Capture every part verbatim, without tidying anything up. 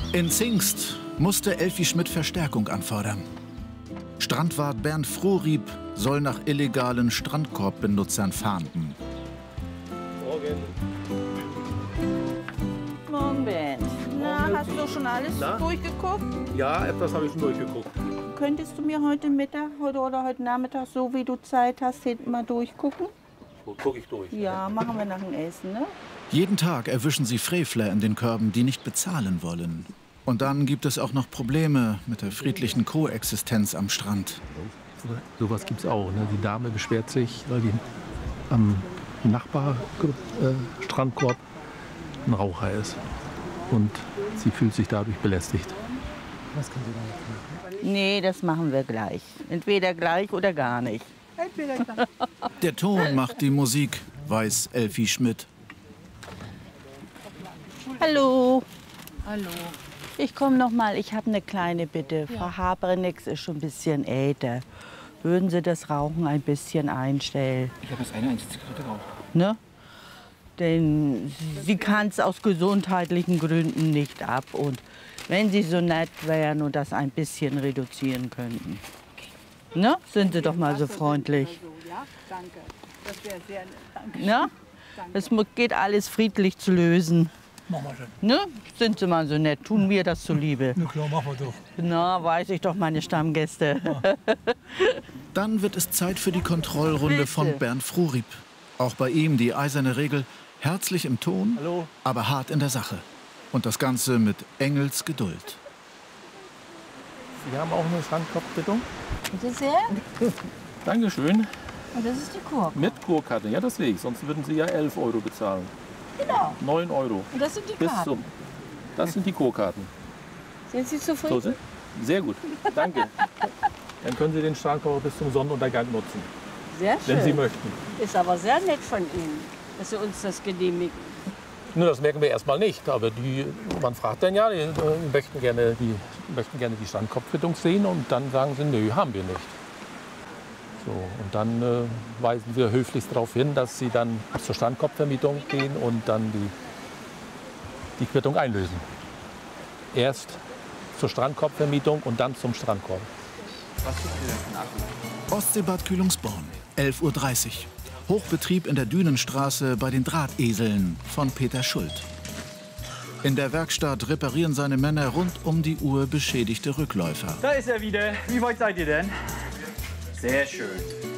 In Zingst musste Elfi Schmidt Verstärkung anfordern. Strandwart Bernd Frohrieb soll nach illegalen Strandkorbbenutzern fahnden. Morgen. Morgen, Bernd. Na, hast du schon alles Na? durchgeguckt? Ja, etwas habe ich schon durchgeguckt. Könntest du mir heute Mittag heute oder heute Nachmittag, so wie du Zeit hast, hinten mal durchgucken? Gut, gucke ich durch. Ja, machen wir nach dem Essen, ne? Jeden Tag erwischen sie Frevler in den Körben, die nicht bezahlen wollen. Und dann gibt es auch noch Probleme mit der friedlichen Koexistenz am Strand. Sowas gibt es auch. Ne? Die Dame beschwert sich, weil die am Nachbarstrandkorb ein Raucher ist. Und sie fühlt sich dadurch belästigt. Was können Sie da jetzt machen? Nee, das machen wir gleich. Entweder gleich oder gar nicht. Entweder gleich. Der Ton macht die Musik, weiß Elfi Schmidt. Hallo. Hallo. Ich komme noch mal. Ich habe eine kleine Bitte. Ja. Frau Habrenix ist schon ein bisschen älter. Würden Sie das Rauchen ein bisschen einstellen? Ich habe jetzt eine Einzelzigarette geraucht. Ne? Denn sie kann es aus gesundheitlichen Gründen nicht ab. Und wenn Sie so nett wären und das ein bisschen reduzieren könnten. Ne? Sind Sie doch mal so freundlich. Ja, danke. Das wäre sehr nett. Danke. Ne? Es geht alles friedlich zu lösen. Machen wir schon. Ne? Sind Sie mal so nett, tun mir das zuliebe. Na klar, machen wir doch. Na, weiß ich doch, meine Stammgäste. Ja. Dann wird es Zeit für die Kontrollrunde Bitte. von Bernd Frohrieb. Auch bei ihm die eiserne Regel, herzlich im Ton, Hallo. aber hart in der Sache. Und das Ganze mit Engelsgeduld. Sie haben auch eine Strandkorbquittung? Bitte sehr. Dankeschön. Und das ist die Kurve. Mit Kurkarte, ja deswegen. Sonst würden Sie ja elf Euro bezahlen. Genau. neun Euro. Und das sind die Bis Karten. zum. Das sind die Kurkarten. Sind Sie zufrieden? So, sind- sehr gut. Danke. Dann können Sie den Strandkorb bis zum Sonnenuntergang nutzen, Sehr schön. wenn Sie möchten. Ist aber sehr nett von Ihnen, dass Sie uns das genehmigen. Nur das merken wir erstmal nicht. Aber die, man fragt dann ja, die äh, möchten gerne die, möchten gerne die Strandkorbquittung sehen und dann sagen sie, nö, haben wir nicht. So, und dann äh, weisen wir höflichst darauf hin, dass sie dann zur Strandkorbvermietung gehen und dann die, die Quittung einlösen. Erst zur Strandkorbvermietung und dann zum Strandkorb. Ostseebad Kühlungsborn, elf Uhr dreißig. Hochbetrieb in der Dünenstraße bei den Drahteseln von Peter Schuld. In der Werkstatt reparieren seine Männer rund um die Uhr beschädigte Rückläufer. Da ist er wieder. Wie weit seid ihr denn? Sehr schön.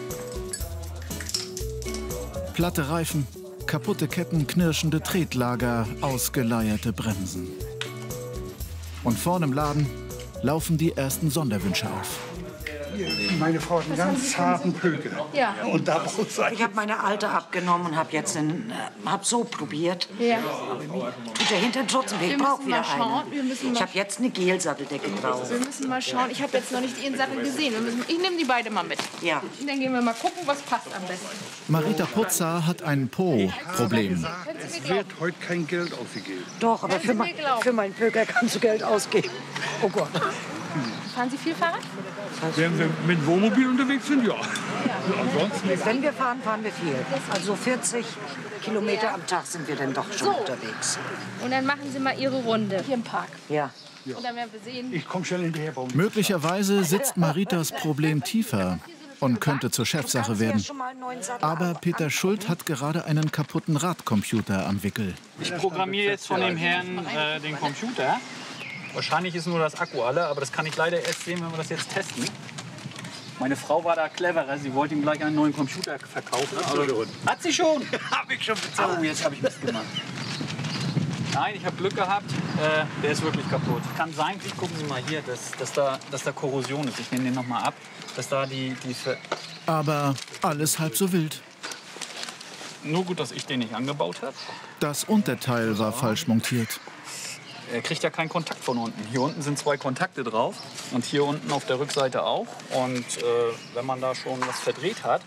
Platte Reifen, kaputte Ketten, knirschende Tretlager, ausgeleierte Bremsen. Und vorne im Laden laufen die ersten Sonderwünsche auf. Meine Frau hat einen ganz zarten Pökel. Ja. Und da braucht es Ich habe meine alte abgenommen und habe jetzt einen, äh, hab so probiert. Ja. Tut der Hintern trotzdem weh. Ich Wir brauche müssen wieder mal schauen. einen. Wir müssen Ich mal, habe jetzt eine Gelsatteldecke drauf. wir müssen mal schauen. Ich habe jetzt noch nicht Ihren Sattel gesehen. Wir müssen, ich nehme die beide mal mit. Ja. Und dann gehen wir mal gucken, was passt am besten. Marita Putzer hat ein Po-Problem. Es wird heute kein Geld ausgegeben. Doch, aber für, mein, für meinen Pöker kannst du Geld ausgeben. Oh Gott. Fahren Sie viel Fahrrad? Wenn wir mit dem Wohnmobil unterwegs sind, ja. Ansonsten Wenn wir fahren, fahren wir viel. Also vierzig Kilometer am Tag sind wir dann doch schon So. unterwegs. Und dann machen Sie mal Ihre Runde hier im Park. Ja. Und dann werden wir sehen. ich komme schnell hinterher. Baum. Möglicherweise sitzt Maritas Problem tiefer und könnte zur Chefsache werden. Aber Peter Schuld hat gerade einen kaputten Radcomputer am Wickel. Ich programmiere jetzt von dem Herrn äh, den Computer. Wahrscheinlich ist nur das Akku alle, aber das kann ich leider erst sehen, wenn wir das jetzt testen. Meine Frau war da cleverer. Sie wollte ihm gleich einen neuen Computer verkaufen. Aber hat sie schon? Hab ich schon bezahlt. Oh, jetzt habe ich Mist gemacht. Nein, ich habe Glück gehabt. Äh, der ist wirklich kaputt. Kann sein, gucken Sie mal hier, dass, dass, da, dass da Korrosion ist. Ich nehme den noch mal ab. Dass da die, die Ver Aber alles halb so wild. Nur gut, dass ich den nicht angebaut habe. Das Unterteil war falsch montiert. Er kriegt ja keinen Kontakt von unten. Hier unten sind zwei Kontakte drauf und hier unten auf der Rückseite auch. Und äh, wenn man da schon was verdreht hat,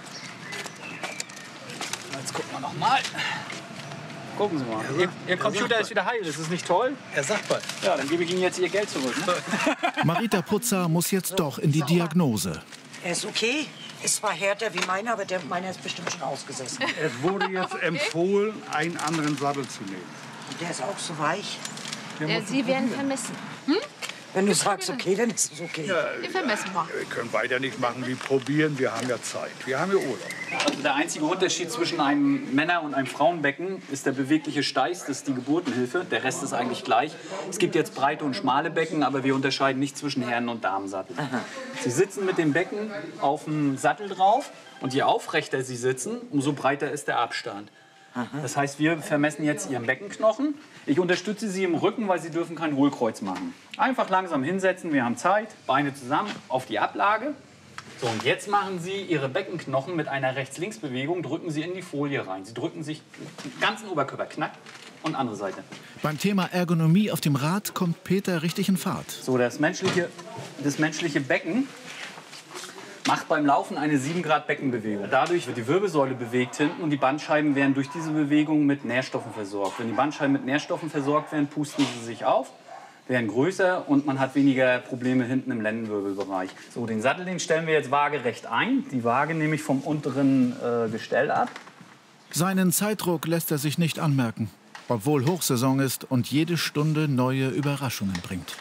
jetzt gucken wir noch mal. Gucken Sie mal. Ihr, Ihr Computer ist wieder heil. Das ist nicht toll. Er sagt mal. Ja, dann gebe ich Ihnen jetzt Ihr Geld zurück. Ne? Marita Putzer muss jetzt doch in die Diagnose. Er ist okay. Ist zwar härter wie meiner, aber der, meiner ist bestimmt schon ausgesessen. Es wurde jetzt empfohlen, einen anderen Sattel zu nehmen. Der ist auch so weich. Ja, Sie werden vermessen. Hm? Wenn du sagst, okay, dann ist es okay. Ja, Wir vermessen mal. wir können weiter nicht machen wie probieren. Wir haben ja Zeit. Wir haben ja Urlaub. Also der einzige Unterschied zwischen einem Männer- und einem Frauenbecken ist der bewegliche Steiß, das ist die Geburtenhilfe. Der Rest ist eigentlich gleich. Es gibt jetzt breite und schmale Becken, aber wir unterscheiden nicht zwischen Herren- und Damensattel. Sie sitzen mit dem Becken auf dem Sattel drauf und je aufrechter Sie sitzen, umso breiter ist der Abstand. Das heißt, wir vermessen jetzt Ihren Beckenknochen. Ich unterstütze Sie im Rücken, weil Sie dürfen kein Hohlkreuz machen. Einfach langsam hinsetzen, wir haben Zeit, Beine zusammen auf die Ablage. So, und jetzt machen Sie Ihre Beckenknochen mit einer Rechts-Links-Bewegung, drücken Sie in die Folie rein. Sie drücken sich den ganzen Oberkörper, knack, und andere Seite. Beim Thema Ergonomie auf dem Rad kommt Peter richtig in Fahrt. So, das menschliche, das menschliche Becken macht beim Laufen eine sieben Grad Beckenbewegung. Dadurch wird die Wirbelsäule bewegt hinten und die Bandscheiben werden durch diese Bewegung mit Nährstoffen versorgt. Wenn die Bandscheiben mit Nährstoffen versorgt werden, pusten sie sich auf, werden größer und man hat weniger Probleme hinten im Lendenwirbelbereich. So, den Sattel, den stellen wir jetzt waagerecht ein. Die Waage nehme ich vom unteren äh, Gestell ab. Seinen Zeitdruck lässt er sich nicht anmerken, obwohl Hochsaison ist und jede Stunde neue Überraschungen bringt.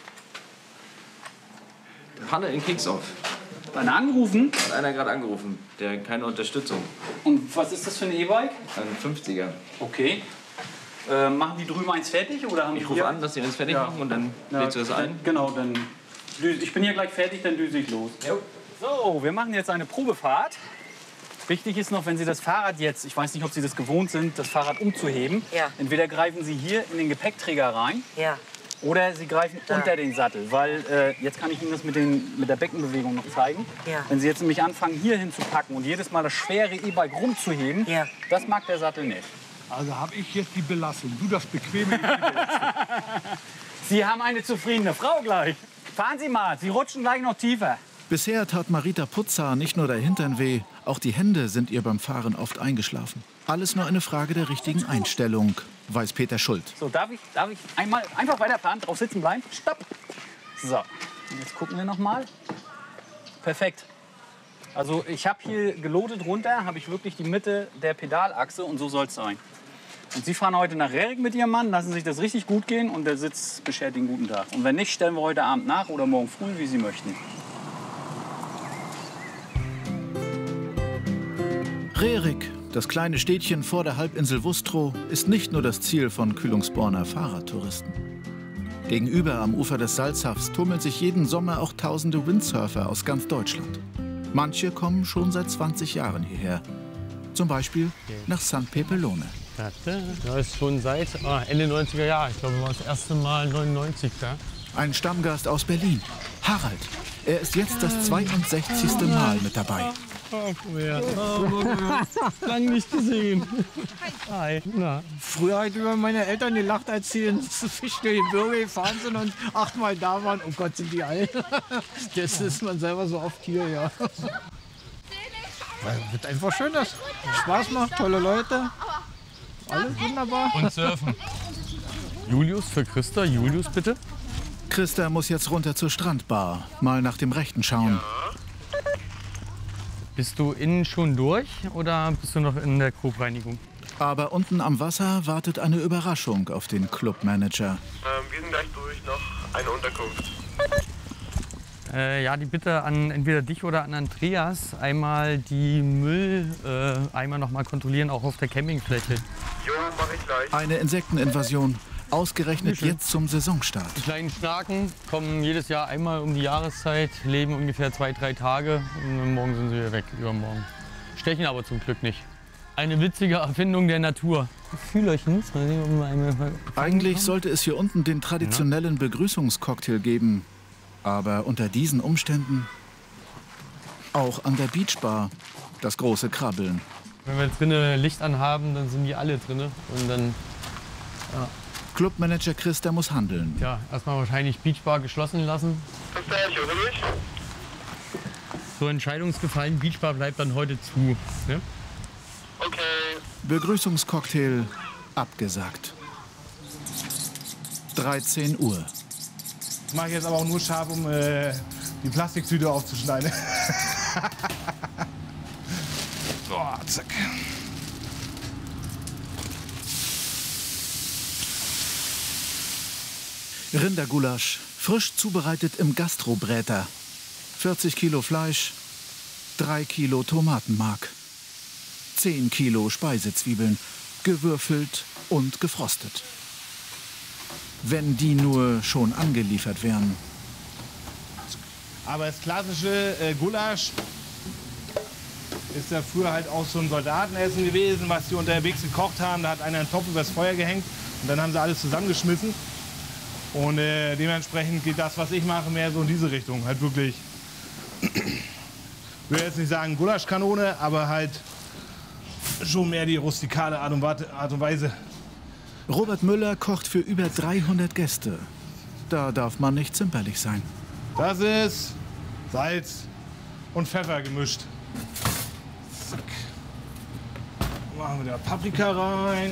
Panne in Kingshoff. Einer angerufen? Hat einer gerade angerufen, der keine Unterstützung. Und was ist das für ein E-Bike? Ein fünfziger. Okay. Äh, machen die drüben eins fertig oder haben Ich die rufe hier? an, dass sie eins fertig Ja. machen und dann Ja, lädst du das ein. Genau, dann düse, ich bin hier gleich fertig, dann düse ich los. Jo. So, wir machen jetzt eine Probefahrt. Wichtig ist noch, wenn Sie das Fahrrad jetzt, ich weiß nicht, ob Sie das gewohnt sind, das Fahrrad umzuheben. Ja. Entweder greifen Sie hier in den Gepäckträger rein. Ja. Oder Sie greifen Da. unter den Sattel, weil äh, jetzt kann ich Ihnen das mit, den, mit der Beckenbewegung noch zeigen. Ja. Wenn Sie jetzt nämlich anfangen, hier hinzupacken und jedes Mal das schwere E-Bike rumzuheben, Ja. das mag der Sattel nicht. Also habe ich jetzt die Belastung. Du das Bequeme. Ich die Belastung. Sie haben eine zufriedene Frau gleich. Fahren Sie mal, Sie rutschen gleich noch tiefer. Bisher tat Marita Putzer nicht nur der Hintern weh, auch die Hände sind ihr beim Fahren oft eingeschlafen. Alles nur eine Frage der richtigen Einstellung, weiß Peter Schuld. So, darf ich, darf ich einmal einfach weiterfahren, drauf sitzen bleiben? Stopp! So, und jetzt gucken wir noch mal. Perfekt. Also ich habe hier gelotet runter, habe ich wirklich die Mitte der Pedalachse und so soll es sein. Und Sie fahren heute nach Rerik mit Ihrem Mann, lassen sich das richtig gut gehen und der Sitz beschert Ihnen guten Tag. Und wenn nicht, stellen wir heute Abend nach oder morgen früh, wie Sie möchten. Rerik, das kleine Städtchen vor der Halbinsel Wustrow, ist nicht nur das Ziel von Kühlungsborner Fahrradtouristen. Gegenüber am Ufer des Salzhafts tummeln sich jeden Sommer auch tausende Windsurfer aus ganz Deutschland. Manche kommen schon seit zwanzig Jahren hierher. Zum Beispiel nach San Pepelone. Das ist schon seit ah, Ende neunziger Jahre. Ich glaube, wir waren das erste Mal neunundneunzig da. Ein Stammgast aus Berlin, Harald. Er ist jetzt das zweiundsechzigste Mal mit dabei. Oh, ja. Oh, lang nicht gesehen. Hi. Na. Früher habe ich über meine Eltern gelacht, als sie ins Fisch durch die Bürger gefahren sind und achtmal da waren. Oh Gott, sind die alt. Jetzt ist man selber so oft hier, ja. Weil es einfach schön ist. Spaß macht, tolle Leute. Alles wunderbar. Und surfen. Julius für Christa. Julius, bitte. Christa muss jetzt runter zur Strandbar, mal nach dem Rechten schauen. Bist du innen schon durch oder bist du noch in der Grobreinigung? Aber unten am Wasser wartet eine Überraschung auf den Clubmanager. Ähm, wir sind gleich durch, noch eine Unterkunft. Äh, ja, die Bitte an entweder dich oder an Andreas, einmal die Mülleimer äh, einmal noch mal kontrollieren, auch auf der Campingfläche. Jo, mach ich gleich. Eine Insekteninvasion, ausgerechnet jetzt zum Saisonstart. Die kleinen Schnaken kommen jedes Jahr einmal um die Jahreszeit, leben ungefähr zwei, drei Tage und morgen sind sie wieder weg, übermorgen. Stechen aber zum Glück nicht. Eine witzige Erfindung der Natur. Fühlerchen. Eigentlich sollte es hier unten den traditionellen Begrüßungscocktail geben. Aber unter diesen Umständen auch an der Beachbar das große Krabbeln. Wenn wir drinnen Licht anhaben, dann sind die alle drin. Und dann, ja. Clubmanager Christa muss handeln. Ja, erstmal wahrscheinlich Beachbar geschlossen lassen. So entscheidungsgefallen, Beachbar bleibt dann heute zu. Ne? Okay. Begrüßungscocktail abgesagt. dreizehn Uhr. Das mache ich jetzt aber auch nur scharf, um äh, die Plastiktüte aufzuschneiden. So, zack. Rindergulasch, frisch zubereitet im Gastrobräter. vierzig Kilo Fleisch, drei Kilo Tomatenmark, zehn Kilo Speisezwiebeln, gewürfelt und gefrostet. Wenn die nur schon angeliefert wären. Aber das klassische äh, Gulasch ist ja früher halt auch so ein Soldatenessen gewesen, was die unterwegs gekocht haben. Da hat einer einen Topf übers Feuer gehängt und dann haben sie alles zusammengeschmissen. Und äh, dementsprechend geht das, was ich mache, mehr so in diese Richtung. Halt wirklich, ich will jetzt nicht sagen Gulaschkanone, aber halt schon mehr die rustikale Art und, Art und Weise. Robert Müller kocht für über dreihundert Gäste. Da darf man nicht zimperlich sein. Das ist Salz und Pfeffer gemischt. Zack. Machen wir da Paprika rein.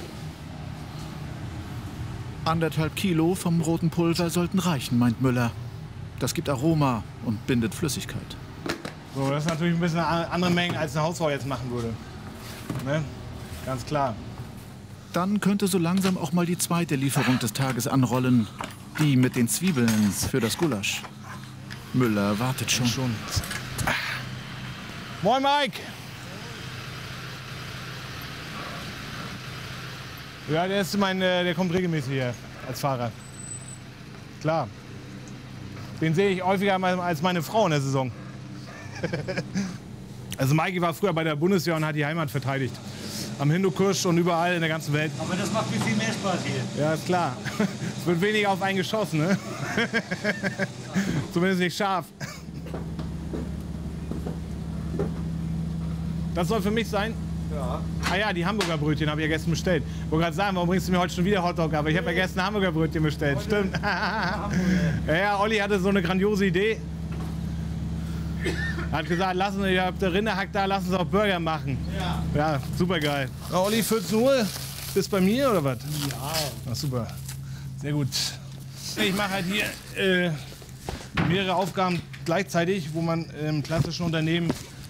Anderthalb Kilo vom roten Pulver sollten reichen, meint Müller. Das gibt Aroma und bindet Flüssigkeit. So, das ist natürlich ein bisschen eine andere Menge, als eine Hausfrau jetzt machen würde. Ne? Ganz klar. Dann könnte so langsam auch mal die zweite Lieferung des Tages anrollen. Die mit den Zwiebeln für das Gulasch. Müller wartet schon. schon. Moin, Mike! Ja, der ist mein, der kommt regelmäßig hier als Fahrer. Klar. Den sehe ich häufiger als meine Frau in der Saison. Also Maiki war früher bei der Bundeswehr und hat die Heimat verteidigt. Am Hindukusch und überall in der ganzen Welt. Aber das macht mir viel mehr Spaß hier. Ja, ist klar. Es wird weniger auf einen geschossen, ne? Zumindest nicht scharf. Das soll für mich sein? Ja. Ah ja, die Hamburger Brötchen habe ich ja gestern bestellt. Ich wollte gerade sagen, warum bringst du mir heute schon wieder Hotdog? Aber ich habe ja gestern Hamburger Brötchen bestellt. Heute Stimmt. Ja, ja, Olli hatte so eine grandiose Idee. Er hat gesagt, lassen wir, ihr habt der Rinderhack da, lass uns auch Burger machen. Ja. Ja, super geil. Ja, Olli, vierzehn Uhr, bist bei mir oder was? Ja. Ach, super. Sehr gut. Ich mache halt hier äh, mehrere Aufgaben gleichzeitig, wo man im klassischen Unternehmen